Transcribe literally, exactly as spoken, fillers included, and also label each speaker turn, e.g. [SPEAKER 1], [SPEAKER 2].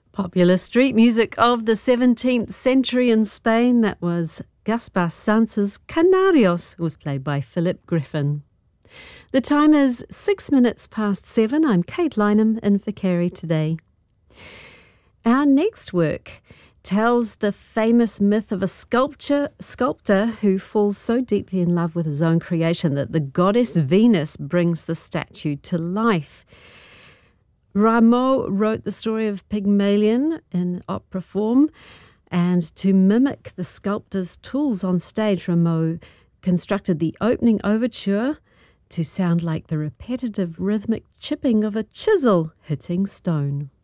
[SPEAKER 1] Popular street music of the seventeenth century in Spain, that was Gaspar Sanz's Canarios, was played by Philip Griffin. The time is six minutes past seven. I'm Kate Lynham in for Kerry today. Our next work tells the famous myth of a sculpture, sculptor who falls so deeply in love with his own creation that the goddess Venus brings the statue to life. Rameau wrote the story of Pygmalion in opera form, and to mimic the sculptor's tools on stage, Rameau constructed the opening overture to sound like the repetitive rhythmic chipping of a chisel hitting stone.